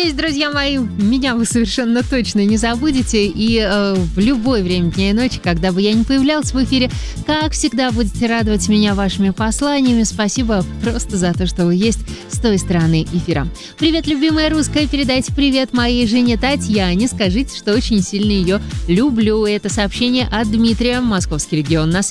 есть, друзья мои, меня вы совершенно точно не забудете. И в любое время дня и ночи, когда бы я ни появлялась в эфире, как всегда будете радовать меня вашими посланиями. Спасибо просто за то, что вы есть с той стороны эфира. Привет, любимая русская, передайте привет моей жене Татьяне. Скажите, что очень сильно ее люблю. Это сообщение от Дмитрия, Московский регион, на связи.